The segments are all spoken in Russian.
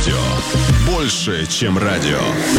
радио. Больше, чем радио.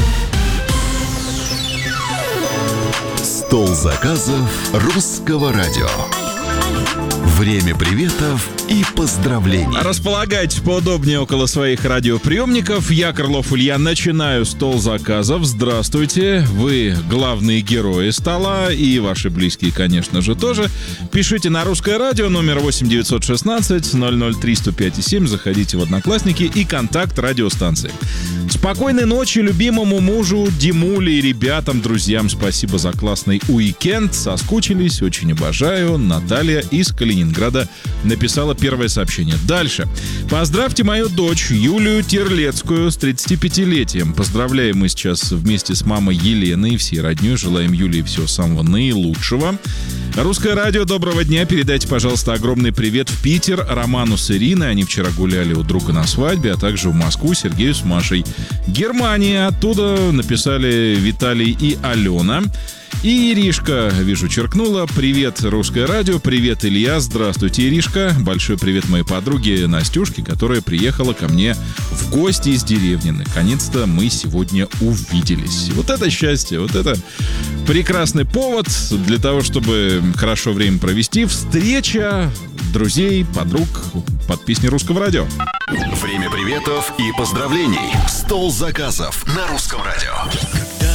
Стол заказов русского радио. Время приветов и поздравлений. Располагайтесь поудобнее около своих радиоприемников. Я, Крылов Илья, начинаю стол заказов. Здравствуйте. Вы главные герои стола и ваши близкие, конечно же, тоже. Пишите на русское радио номер 8-916-003-105-7. Заходите в Одноклассники и контакт радиостанции. Спокойной ночи любимому мужу Димуле и ребятам, друзьям. Спасибо за классный уикенд. Соскучились, очень обожаю. Наталья из Калининграда написала первое сообщение. Дальше. Поздравьте мою дочь Юлию Терлецкую с 35-летием. Поздравляем мы сейчас вместе с мамой Еленой и всей роднёй. Желаем Юлии всего самого наилучшего. Русское радио, доброго дня. Передайте, пожалуйста, огромный привет в Питер Роману с Ириной. Они вчера гуляли у друга на свадьбе, а также в Москву Сергею с Машей. Германия. Оттуда написали Виталий и Алена. И Иришка, вижу, черкнула. Привет, русское радио. Привет, Илья. Здравствуйте, Иришка. Большой привет моей подруге Настюшке, которая приехала ко мне в гости из деревни. Наконец-то мы сегодня увиделись. Вот это счастье, вот это прекрасный повод для того, чтобы хорошо время провести. Встреча друзей, подруг под песни русского радио. Время приветов и поздравлений. Стол заказов на русском радио.